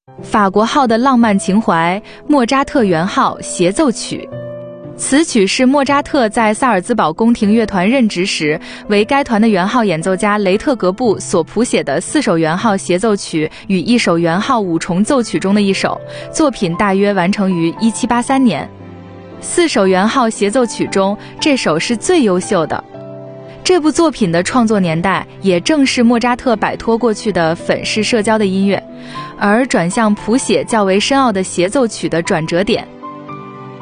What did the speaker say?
法国号的浪漫情怀，莫扎特圆号协奏曲。此曲是莫扎特在萨尔兹堡宫廷乐团任职时，为该团的圆号演奏家雷特格布所谱写的4首圆号协奏曲与1首圆号5重奏曲中的一首，作品大约完成于1783年。4首圆号协奏曲中，这首是最优秀的。这部作品的创作年代也正是莫扎特摆脱过去的粉饰社交的音乐，而转向谱写较为深奥的协奏曲的转折点。